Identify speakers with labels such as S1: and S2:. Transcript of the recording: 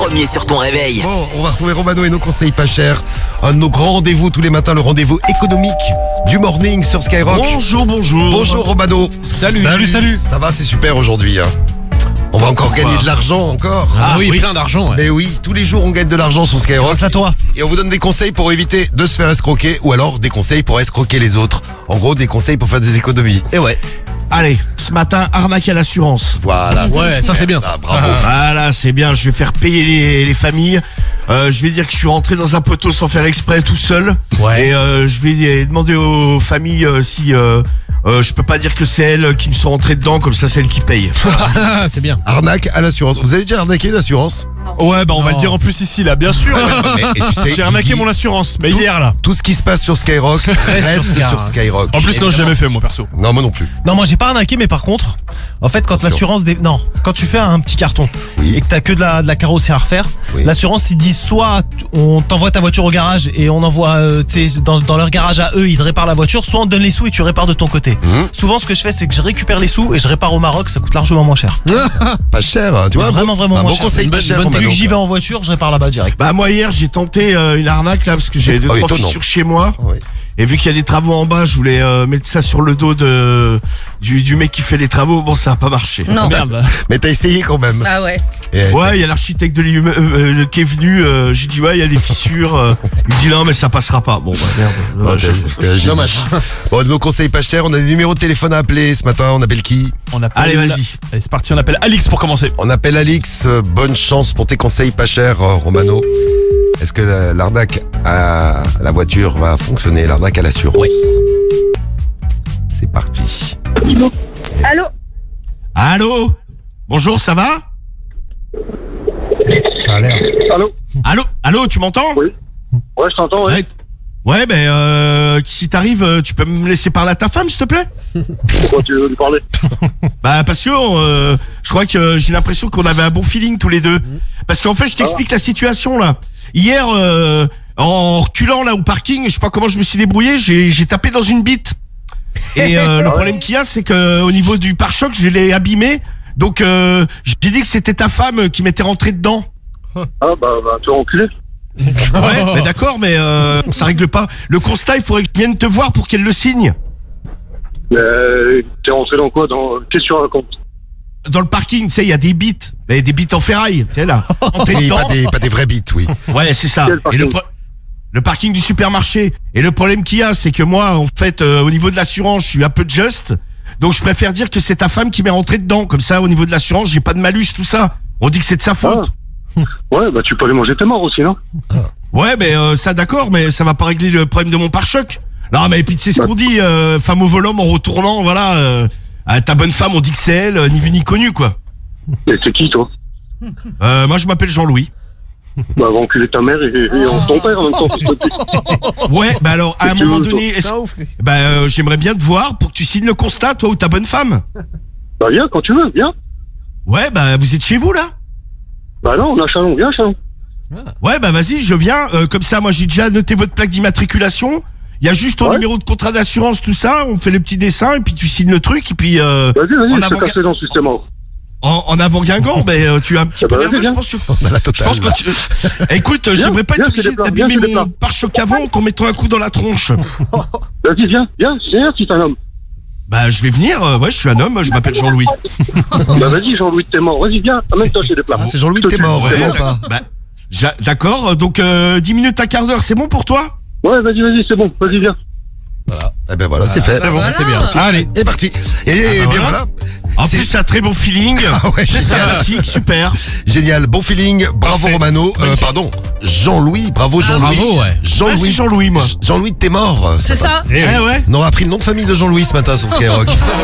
S1: premier sur ton réveil.
S2: Bon, on va retrouver Romano et nos conseils pas chers. Un de nos grands rendez-vous tous les matins, le rendez-vous économique du morning sur Skyrock.
S3: Bonjour.
S2: Bonjour Romano.
S3: Salut.
S2: Ça va, c'est super aujourd'hui. On va encore gagner de l'argent encore.
S3: Ah oui, plein d'argent. Ouais.
S2: Mais oui, tous les jours on gagne de l'argent sur Skyrock.
S3: Grâce à toi.
S2: Et on vous donne des conseils pour éviter de se faire escroquer ou alors des conseils pour escroquer les autres. En gros, des conseils pour faire des économies.
S3: Et ouais.
S4: Allez, ce matin, arnaque à l'assurance.
S2: Voilà.
S3: Ouais, ça c'est bien.
S2: Ça, bravo.
S4: Voilà, c'est bien, je vais faire payer les familles. Je vais dire que je suis rentré dans un poteau sans faire exprès tout seul.
S3: Ouais.
S4: Et je vais demander aux familles si je peux pas dire que c'est elles qui me sont rentrées dedans, comme ça c'est elles qui payent.
S3: C'est bien.
S2: Arnaque à l'assurance. Vous avez déjà arnaqué l'assurance?
S5: Ouais, bah on va le dire en plus ici là, bien sûr.
S2: Et tu sais,
S5: J'ai arnaqué
S2: Guigui,
S5: mon assurance, mais hier là.
S2: tout ce qui se passe sur Skyrock reste sur Skyrock.
S5: En plus, non, j'ai jamais fait moi perso.
S2: Non, moi non plus.
S6: Non, moi j'ai pas arnaqué, mais par contre, en fait, quand l'assurance non, quand tu fais un petit carton
S2: Oui.
S6: et que t'as que de la carrosserie à refaire,
S2: Oui.
S6: l'assurance ils disent soit on t'envoie ta voiture au garage et on envoie dans leur garage à eux, ils te réparent la voiture, soit on te donne les sous et tu répares de ton côté. Souvent, ce que je fais, c'est que je récupère les sous et je répare au Maroc, ça coûte largement moins cher.
S2: Pas cher, hein, tu vois.
S6: Vraiment, vraiment
S2: un
S6: moins
S2: bon
S6: cher.
S2: conseil
S3: Une
S2: pas
S3: bonne-
S2: cher,
S3: bonne
S2: Romano.
S6: Vu que j'y vais en voiture, je répare là-bas direct.
S4: Bah moi hier j'ai tenté une arnaque là parce que j'ai deux trois
S2: étonnant.
S4: fissures chez moi.
S2: Oui.
S4: Et vu qu'il y a des travaux en bas, je voulais mettre ça sur le dos du mec qui fait les travaux. Bon, ça a pas marché.
S7: Non.
S5: Merde.
S2: Mais t'as essayé quand même.
S7: Ah ouais.
S2: Et-
S4: Ouais, il y a l'architecte de l'immeuble qui est venu. J'ai dit ouais, il y a des fissures. Il me dit non, mais ça passera pas. Bon, bah merde. Dommage.
S2: Dommage. Bon, nos conseils pas chers, on a des numéros de téléphone à appeler ce matin. On appelle qui?
S5: On appelle...
S4: Allez, vas-y.
S5: Allez, c'est parti, on appelle Alix pour commencer.
S2: On appelle Alix. Bonne chance pour tes conseils pas chers, Romano. Est-ce que l'arnaque à la voiture va fonctionner? L'arnaque à l'assurance? C'est parti.
S8: Allô?
S4: Allô. Bonjour, ça va? Allô, tu m'entends?
S8: Oui. Ouais, je t'entends, ouais.
S4: Ouais, ben si t'arrives, tu peux me laisser parler à ta femme, s'il te plaît?
S8: Pourquoi tu veux lui parler?
S4: Bah parce que je crois que j'ai l'impression qu'on avait un bon feeling tous les deux. Parce qu'en fait, je t'explique la situation là. Hier, en reculant là au parking, je sais pas comment je me suis débrouillé, j'ai tapé dans une bite. Et le problème qu'il y a, c'est que au niveau du pare-choc, je l'ai abîmé. Donc j'ai dit que c'était ta femme qui m'était rentrée dedans.
S8: Ah, bah, tu vas enculer.
S4: Ouais, mais d'accord, mais ça règle pas. Le constat, il faudrait que je vienne te voir pour qu'elle le signe.
S8: T'es rentré dans quoi? Qu'est-ce que tu racontes?
S4: Dans le parking, tu sais, il y a des bites. Mais des bites en ferraille, tu sais là. Entrée
S2: Oui,
S4: dedans.
S2: pas des vrais bits, oui.
S4: Ouais, c'est ça.
S8: Quel
S4: Et
S8: parking?
S4: le parking du supermarché. Et le problème qu'il y a, c'est que moi, en fait, au niveau de l'assurance, je suis un peu juste. Donc, je préfère dire que c'est ta femme qui m'est rentrée dedans. Comme ça, au niveau de l'assurance, j'ai pas de malus, tout ça. On dit que c'est de sa faute.
S8: Ouais, bah, tu peux aller manger tes morts aussi, non?
S4: Ouais, mais ça, d'accord, mais ça va pas régler le problème de mon pare-choc. Non, mais puis tu sais ce qu'on dit, femme au volant en retournant, voilà. Ta bonne femme, on dit que c'est elle, ni vu ni connu, quoi.
S8: Et c'est qui, toi?
S4: Moi, je m'appelle Jean-Louis.
S8: Bah, va enculer ta mère et ton père en même temps.
S4: Ouais, bah alors, à un
S8: Qu'est-ce que
S4: moment
S8: tu veux,
S4: donné, j'aimerais bien te voir pour que tu signes le constat, toi ou ta bonne femme.
S8: Bah, viens, quand tu veux, viens.
S4: Ouais, bah vous êtes chez vous là?
S8: Bah, non, on a Chalon, viens, Chalon.
S4: Ouais, bah vas-y, je viens. Comme ça, moi j'ai déjà noté votre plaque d'immatriculation. Il y a juste ton
S8: Ouais.
S4: numéro de contrat d'assurance, tout ça. On fait le petit dessin et puis tu signes le truc. Et puis
S8: Vas-y,
S4: En
S8: je
S4: avant-
S8: te casse les dents, justement.
S4: en avant Guingamp, tu es un petit
S8: Ah
S4: peu
S8: bah, vas-y,
S4: nerveux. Je
S8: viens.
S4: pense que.
S2: On a la
S4: Je
S2: totale.
S4: pense que tu. Écoute, j'aimerais pas
S8: viens,
S4: être obligé
S8: tu déplaces,
S4: d'abîmer
S8: viens, tu
S4: mon
S8: déplaces.
S4: pare-choc avant qu'en mettant un coup dans la tronche.
S8: Vas-y, viens, si t'es un homme.
S4: Bah je vais venir. Ouais, je suis un homme. Je m'appelle Jean-Louis.
S8: Bah, vas-y, Jean-Louis, t'es mort. Vas-y, viens, amène-toi chez les plats.
S2: Ah, c'est Jean-Louis, t'es mort,
S8: T'es
S2: vraiment pas.
S4: Bah d'accord. Donc 10 minutes à quart d'heure, c'est bon pour toi?
S8: Ouais, vas-y, c'est bon, vas-y, viens.
S2: Eh ben voilà, c'est fait.
S5: C'est bon, c'est bien.
S2: Allez, et parti. Et bien voilà.
S4: En
S2: C'est-
S4: plus, c'est un très bon feeling.
S2: Ah ouais,
S4: C'est
S2: génial.
S4: sympathique, super.
S2: Génial, bon feeling, bravo
S4: Parfait.
S2: Romano, pardon, Jean-Louis, bravo Jean-Louis.
S3: Bravo, ouais.
S4: Ouais,
S2: Jean-Louis,
S4: c'est Jean-Louis, moi.
S2: Jean-Louis, t'es mort.
S7: C'est ça.
S4: Ouais.
S2: On aura appris le nom de famille de Jean-Louis ce matin sur Skyrock.